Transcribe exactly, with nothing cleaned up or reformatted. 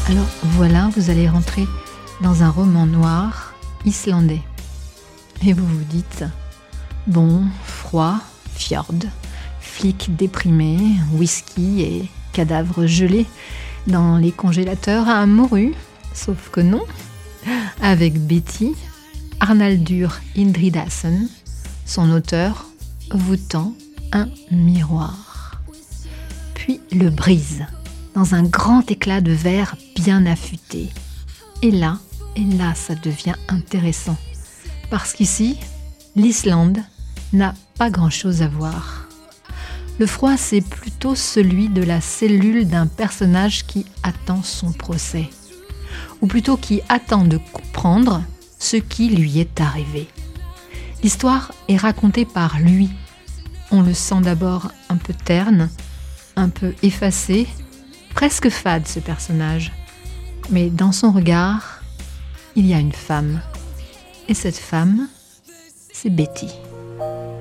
Alors voilà, vous allez rentrer dans un roman noir islandais. Et vous vous dites, bon, froid, fjord, flics déprimés, whisky et cadavres gelés dans les congélateurs à morue. Sauf que non, avec Betty, Arnaldur Indridason, son auteur, vous tend un miroir. Puis le brise dans un grand éclat de verre bien affûté. Et là, et là, ça devient intéressant. Parce qu'ici, l'Islande n'a pas grand-chose à voir. Le froid, c'est plutôt celui de la cellule d'un personnage qui attend son procès. Ou plutôt qui attend de comprendre ce qui lui est arrivé. L'histoire est racontée par lui. On le sent d'abord un peu terne, un peu effacé, presque fade ce personnage. Mais dans son regard, il y a une femme. Et cette femme, c'est Betty.